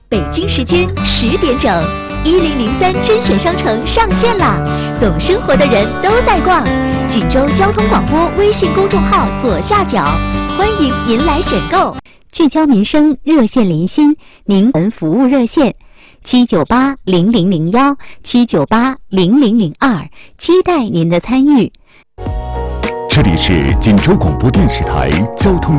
北京时间10点整，1003甄选商城上线啦！懂生活的人都在逛。锦州交通广播微信公众号左下角，欢迎您来选购。 聚焦民生，热线临心，您服务热线798-0001，798-0002，期待您的参与。 这里是锦州广播电视台交通